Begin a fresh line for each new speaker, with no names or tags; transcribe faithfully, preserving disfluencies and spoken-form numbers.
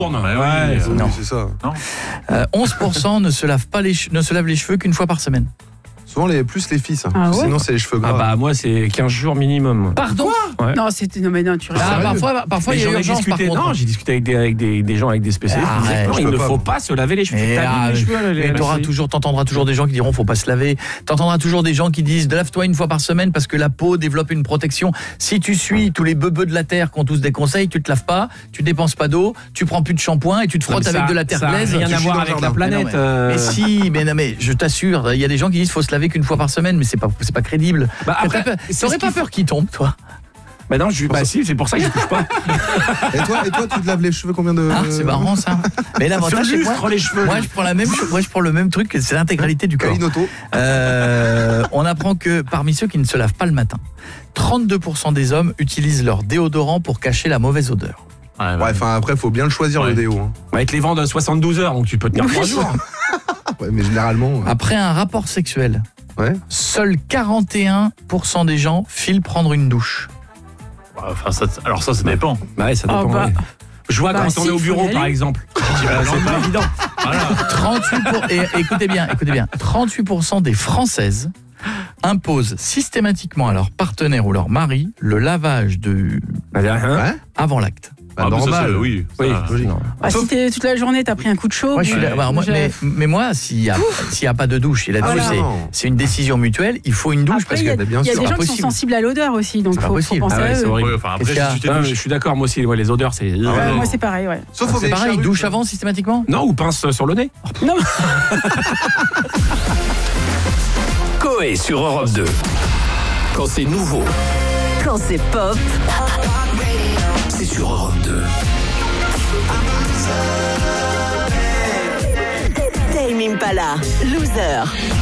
Non,
Ouais,
ouais,
oui,
Non.
c'est ça.
Euh, onze pour cent ne se lavent pas les che- ne se lavent les cheveux qu'une fois par semaine.
Souvent, les, plus les filles, ça.
Ah ouais
Sinon, c'est les cheveux gras.
Ah bah moi c'est quinze jours minimum.
Pardon.
Ouais.
Non, c'était. Non, mais non, tu
Ah,
rigoles.
parfois, parfois il y a
j'en ai
urgence par
discuté.
contre.
Non, j'ai discuté avec des, avec des, des gens, avec des spécialistes.
Ah,
Ils disaient,
ouais,
non,
je
il
peux
ne
pas.
faut pas se laver les cheveux.
Et,
T'as
ah,
vu les cheveux, les-
mais t'auras
les-
toujours, t'entendras toujours des gens qui diront faut pas se laver. T'entendras toujours des gens qui disent lave-toi une fois par semaine parce que la peau développe une protection. Si tu suis tous les bebeux de la terre qui ont tous des conseils, tu te laves pas, tu dépenses pas d'eau, tu prends plus de shampoing et tu te
Non, mais
frottes avec
ça-
de la terre
ça a
glaise.
rien
Tu
à
chies
voir
dans le
avec la
jardin.
planète.
Mais non,
euh.
Mais si, mais non, mais je t'assure, il y a des gens qui disent faut se laver qu'une fois par semaine, mais c'est pas, c'est pas crédible.
Bah,
Mais
après,
t'as peur-
c'est
T'aurais
ce
pas
qu'il
peur qu'il tombe, toi?
Bah non, je, bah si, c'est pour ça que je touche pas.
Et toi, et toi, tu te laves les cheveux combien de.
Ah, c'est marrant ça. Mais l'avantage,
Sur
c'est que moi,
lustre, les cheveux.
moi, je prends la même, cho- moi, je prends le même truc, que c'est l'intégralité du corps.
Kalinoto.
Euh, on apprend que parmi ceux qui ne se lavent pas le matin, trente-deux pour cent des hommes utilisent leur déodorant pour cacher la mauvaise odeur.
Ouais,
Ouais, enfin, après, faut bien le choisir,
Ouais.
le déo. Hein.
Avec les vents de soixante-douze heures, donc tu peux tenir trois jours.
Ouais, mais généralement. euh,
Après un rapport sexuel,
Ouais.
seuls quarante et un pour cent des gens filent prendre une douche.
Enfin, ça, alors ça, ça dépend.
Bah ouais, ça
Ah,
dépend.
bah.
ouais. Je vois
Bah,
quand
si,
on est au
faut y
bureau,
aller.
par exemple. Bah, c'est pas évident.
Voilà.
trente-huit pour... et, écoutez bien, écoutez bien, trente-huit pour cent des Françaises imposent systématiquement à leur partenaire ou leur mari le lavage de
Bah, hein.
Ouais.
avant l'acte.
Bah,
Ah, mais ça,
normal.
c'est- oui.
Oui,
ça,
logique.
non.
Ah,
Sauf-
si t'es toute la journée, t'as pris un coup de chaud.
Moi, je suis
bon,
là- bah, moi,
je-
mais, mais moi, s'il n'y a, s'il y a pas de douche, et la
Ah,
douche,
là.
c'est,
Non.
c'est une décision mutuelle, il faut une douche
Après,
parce
il y a,
que
bah, bien
il y a
sûr,
des
pas
gens qui sont
possible.
sensibles à l'odeur aussi, donc
C'est pas
faut, faut
possible.
penser
Ah ouais,
à
c'est
eux.
horrible.
Ouais, enfin, après,
Qu'est-ce
si
qu'il
tu t'es
Non, mais
douché-
je suis d'accord, moi aussi, ouais, les odeurs, c'est.
Ouais,
ouais.
moi, c'est pareil, ouais.
Sauf au
c'est pareil,
Vécharut,
douche
euh,
avant systématiquement.
Non, ou pince sur le nez.
Non,
Coé sur Europe deux. Quand c'est nouveau,
Quand c'est pop,
c'est sur Europe deux.
Tame Impala, Loser.